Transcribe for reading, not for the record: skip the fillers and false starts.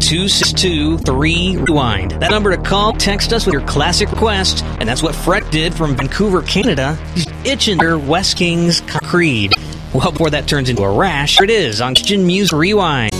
262-3-REWIND. That number to call, text us with your classic request, and that's what Fred did from Vancouver, Canada. He's itching for West Kings Creed. Well, before that turns into a rash, here it is on Christian Music Rewind.